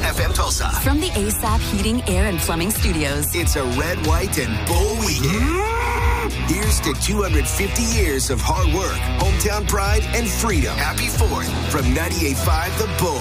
FM Tulsa. From the ASAP Heating, Air, and Plumbing Studios. It's a red, white, and bull weekend. Here's to 250 years of hard work, hometown pride, and freedom. Happy 4th from 98.5 The Bull.